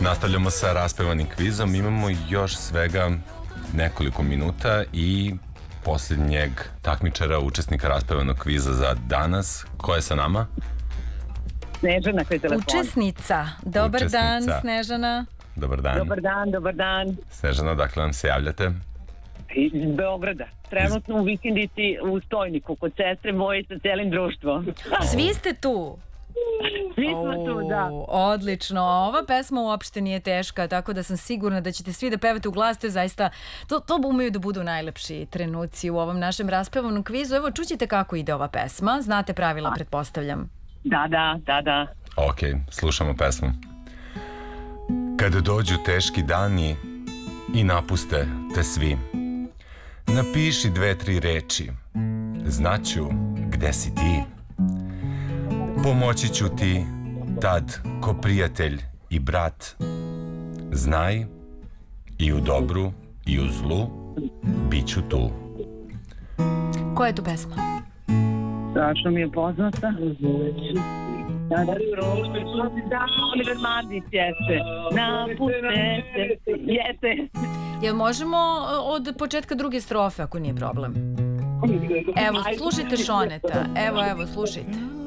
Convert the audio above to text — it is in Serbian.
Nastavljamo sa raspevanim kvizom. Imamo još svega nekoliko minuta i posljednjeg takmičara, učesnika raspevanog kviza za danas. Ko je sa nama? Snežana koji je telefon. Učesnica. Dobar dan, Snežana. Dobar dan. Dobar dan, dobar dan. Snežana, dakle nam se javljate? Iz Beograda. Trenutno u vikendici u Stojniku, kod sestre moje sa celim društvom. Svi ste tu? Svi smo tu, da. Odlično. Ova pesma uopšte nije teška, tako da sam sigurna da ćete svi da pevate u glas. To je zaista, to umeju da budu najlepši trenuci u ovom našem raspevanom kvizu. Evo, čućete kako ide ova pesma. Znate pravila, pretpostavljam. Da. Ok, slušamo pesmu. Kada dođu teški dani i napuste te svi, napiši 2-3 reči, znaću gde si ti. Pomoći ću ti tad ko prijatelj i brat. Znaj, i u dobru i u zlu bit ću tu. Koja je to pesma? Strašno mi je poznata. Da, Oliver Mandić jeste. Napuste se. Jeste. Jel možemo od početka druge strofe, ako nije problem? Evo, slušajte Šoneta. Evo, slušajte.